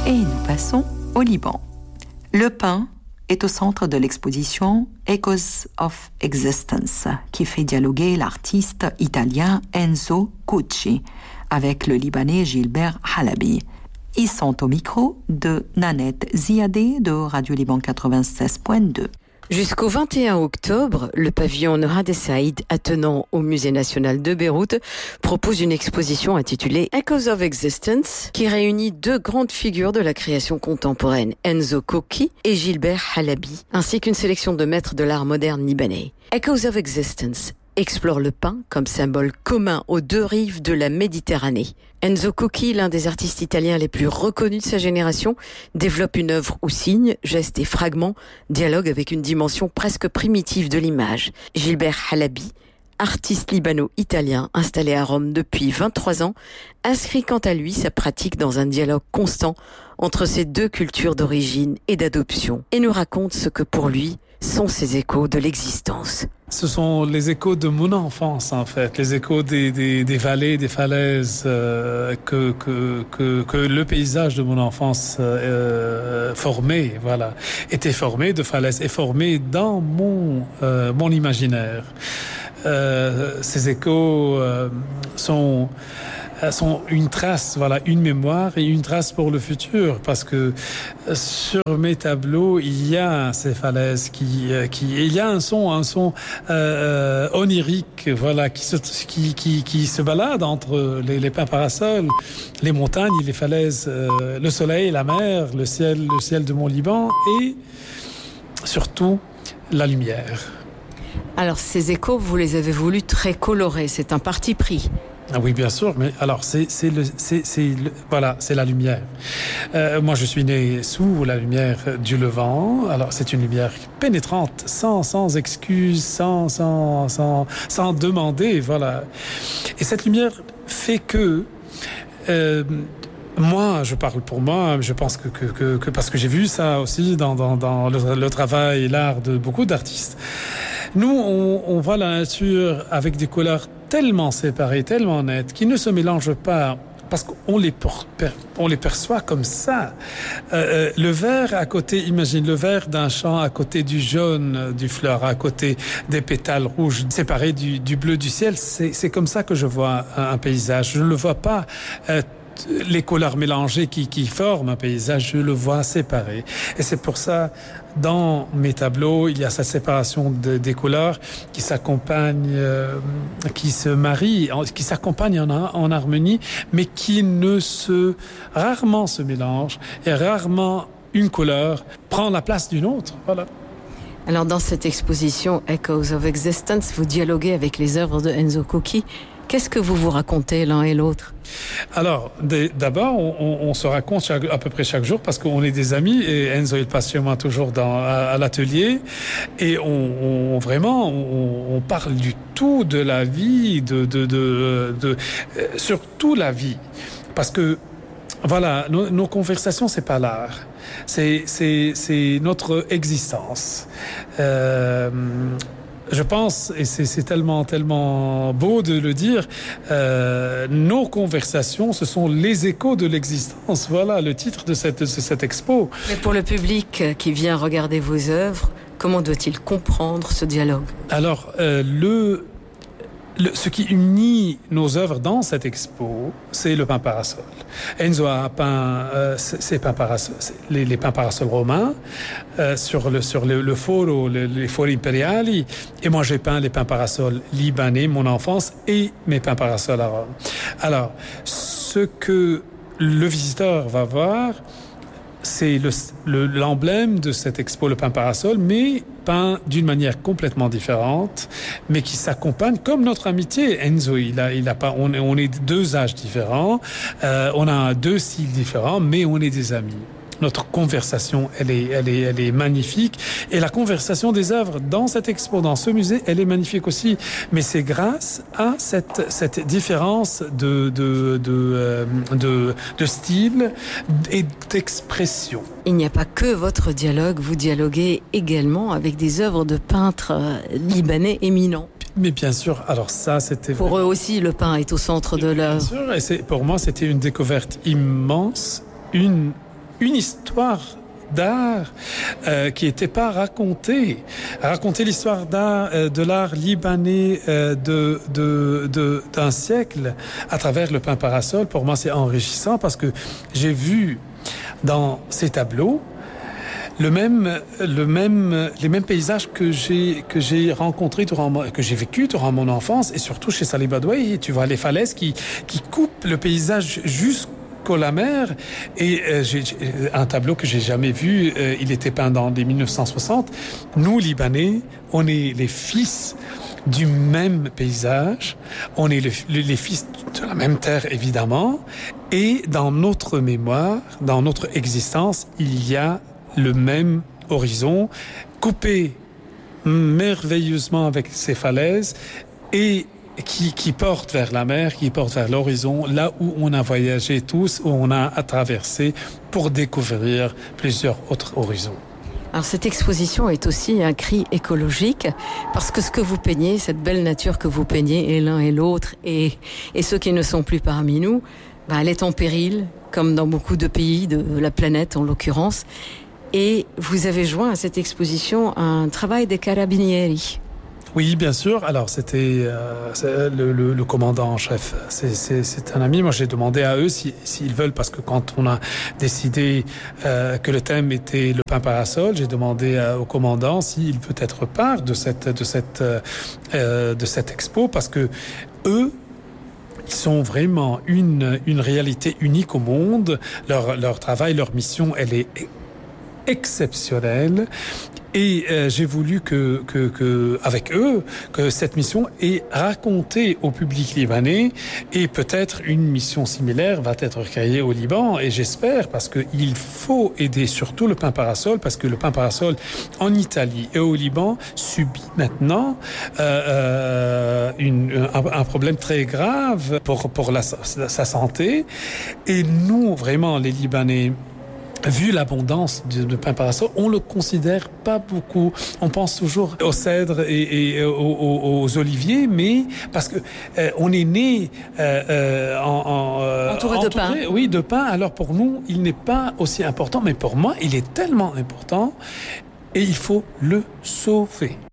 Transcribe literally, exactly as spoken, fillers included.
Et nous passons au Liban. Le pain est au centre de l'exposition Echoes of Existence, qui fait dialoguer l'artiste italien Enzo Cucci avec le Libanais Gilbert Halabi. Ils sont au micro de Nanette Ziadeh de Radio Liban quatre-vingt-seize point deux. Jusqu'au vingt et un octobre, le pavillon Nohad Saïd, attenant au Musée national de Beyrouth, propose une exposition intitulée Echoes of Existence, qui réunit deux grandes figures de la création contemporaine, Enzo Cucci et Gilbert Halabi, ainsi qu'une sélection de maîtres de l'art moderne libanais. Echoes of Existence explore le pain comme symbole commun aux deux rives de la Méditerranée. Enzo Cucci, l'un des artistes italiens les plus reconnus de sa génération, développe une œuvre où signes, gestes et fragments dialoguent avec une dimension presque primitive de l'image. Gilbert Halabi, artiste libano-italien installé à Rome depuis vingt-trois ans, inscrit quant à lui sa pratique dans un dialogue constant entre ces deux cultures d'origine et d'adoption, et nous raconte ce que pour lui sont ces échos de l'existence. Ce sont les échos de mon enfance, en fait, les échos des, des, des vallées, des falaises euh, que, que, que, que le paysage de mon enfance euh, formé, voilà, était formé de falaises et formé dans mon, euh, mon imaginaire. Euh, ces échos euh, sont... sont une trace, voilà, une mémoire et une trace pour le futur, parce que sur mes tableaux il y a ces falaises qui, qui il y a un son, un son euh, onirique, voilà, qui se, qui, qui, qui se balade entre les, les pins parasols, les montagnes, les falaises, euh, le soleil, la mer, le ciel, le ciel de mon Liban et surtout la lumière. Alors ces échos, vous les avez voulu très colorés, c'est un parti pris. Ah oui, bien sûr, mais alors c'est c'est le c'est c'est le, voilà, c'est la lumière. Euh, moi, je suis né sous la lumière du Levant. Alors c'est une lumière pénétrante, sans sans excuse, sans sans sans sans demander, voilà. Et cette lumière fait que euh, moi, je parle pour moi, je pense que, que, que, que parce que j'ai vu ça aussi dans, dans, dans le, le travail et l'art de beaucoup d'artistes. Nous, on, on voit la nature avec des couleurs tellement séparées, tellement nettes, qui ne se mélangent pas parce qu'on les, on les perçoit comme ça. Euh, le vert à côté, imagine le vert d'un champ à côté du jaune du fleur, à côté des pétales rouges séparés du, du bleu du ciel. C'est, c'est comme ça que je vois un, un paysage. Je ne le vois pas euh, les couleurs mélangées qui, qui forment un paysage, je le vois séparé. Et c'est pour ça, dans mes tableaux, il y a cette séparation de, des couleurs qui s'accompagnent, euh, qui se marient, qui s'accompagnent en, en harmonie, mais qui ne se, rarement se mélangent et rarement une couleur prend la place d'une autre. Voilà. Alors dans cette exposition Echoes of Existence, vous dialoguez avec les œuvres de Enzo Cucci. Qu'est-ce que vous vous racontez l'un et l'autre? Alors, d'abord, on, on se raconte chaque, à peu près chaque jour parce qu'on est des amis et Enzo, il passe chez moi toujours dans, à, à l'atelier et on, on vraiment, on, on parle du tout de la vie, de, de, de, de, de surtout la vie. Parce que, voilà, nos, nos conversations, c'est pas l'art. C'est, c'est, c'est notre existence. Euh, Je pense, et c'est, c'est tellement, tellement beau de le dire, euh, nos conversations, ce sont les échos de l'existence. Voilà le titre de cette, de cette expo. Mais pour le public qui vient regarder vos œuvres, comment doit-il comprendre ce dialogue? Alors, euh, le... Le, ce qui unit nos œuvres dans cette expo, c'est le pain parasol. Enzo a peint euh, ces pins parasols, les, les pins parasols romains euh, sur le sur le, le foro, le, les fori imperiali, et moi j'ai peint les pins parasols libanais, mon enfance, et mes pins parasols à Rome. Alors, ce que le visiteur va voir, c'est le, le, l'emblème de cette expo, le pain parasol, mais peint d'une manière complètement différente, mais qui s'accompagne comme notre amitié. Enzo, il a, il a pas, on est, on est deux âges différents, euh, on a deux styles différents, mais on est des amis. Notre conversation, elle est, elle est, elle est magnifique. Et la conversation des œuvres dans cette expo, dans ce musée, elle est magnifique aussi. Mais c'est grâce à cette, cette différence de, de, de, euh, de, de style et d'expression. Il n'y a pas que votre dialogue, vous dialoguez également avec des œuvres de peintres libanais éminents. Mais bien sûr, alors ça, c'était... Pour vraiment... eux aussi, le pain est au centre de l'œuvre. Bien sûr, et c'est, pour moi, c'était une découverte immense, une... une histoire d'art euh, qui n'était pas racontée. Raconter l'histoire d'art, euh, de l'art libanais euh, de, de, de, d'un siècle à travers le pain parasol, pour moi c'est enrichissant parce que j'ai vu dans ces tableaux le même, le même, les mêmes paysages que j'ai, que j'ai rencontrés durant, que j'ai vécu durant mon enfance et surtout chez Salih Badouai. Tu vois les falaises qui, qui coupent le paysage jusqu'au la mer et euh, j'ai, j'ai un tableau que j'ai jamais vu, euh, il était peint dans les dix-neuf cent soixante. Nous Libanais, on est les fils du même paysage, on est le, les fils de la même terre évidemment, et dans notre mémoire, dans notre existence, il y a le même horizon coupé merveilleusement avec ces falaises et Qui, qui porte vers la mer, qui porte vers l'horizon, là où on a voyagé tous, où on a à traverser pour découvrir plusieurs autres horizons. Alors cette exposition est aussi un cri écologique parce que ce que vous peignez, cette belle nature que vous peignez, et l'un et l'autre, et, et ceux qui ne sont plus parmi nous, bah, elle est en péril, comme dans beaucoup de pays de la planète en l'occurrence. Et vous avez joint à cette exposition un travail des carabinieri. Oui, bien sûr. Alors, c'était euh, le, le, le commandant en chef. C'est, c'est, c'est un ami. Moi, j'ai demandé à eux si, s'ils veulent, parce que quand on a décidé euh, que le thème était le pain parasol, j'ai demandé à, au commandant s'il peut être part de cette, de cette, euh, de cette expo, parce que eux, ils sont vraiment une, une réalité unique au monde. Leur, leur travail, leur mission, elle est exceptionnelle. Et euh, j'ai voulu que, que, que, avec eux, que cette mission est racontée au public libanais et peut-être une mission similaire va être créée au Liban et j'espère parce que il faut aider surtout le pain parasol parce que le pain parasol en Italie et au Liban subit maintenant euh, euh, une, un, un problème très grave pour, pour la, sa santé et nous vraiment les Libanais, vu l'abondance de, de pain parasol, on le considère pas beaucoup. On pense toujours aux cèdres et, et aux, aux, aux oliviers, mais parce que euh, on est né euh, euh, en, en euh, entouré, entouré de pain. Oui, de pain. Alors pour nous, il n'est pas aussi important, mais pour moi, il est tellement important et il faut le sauver.